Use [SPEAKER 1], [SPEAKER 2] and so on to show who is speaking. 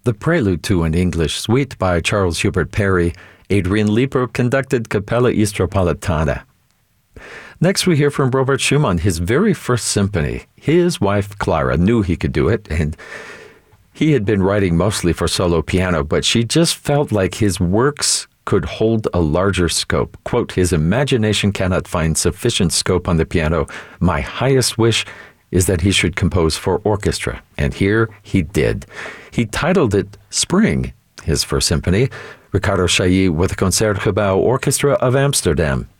[SPEAKER 1] The Prelude to an English Suite by Charles Hubert Parry. Adrian Lieber conducted Capella Istropolitana. Next, we hear from Robert Schumann, his very first symphony. His wife, Clara, knew he could do it, and he had been writing mostly for solo piano, but she just felt like his works could hold a larger scope. Quote, his imagination cannot find sufficient scope on the piano. My highest wish is that he should compose for orchestra. And here he did. He titled it Spring, his first symphony, Ricardo Chailly with the Concertgebouw Orchestra of Amsterdam.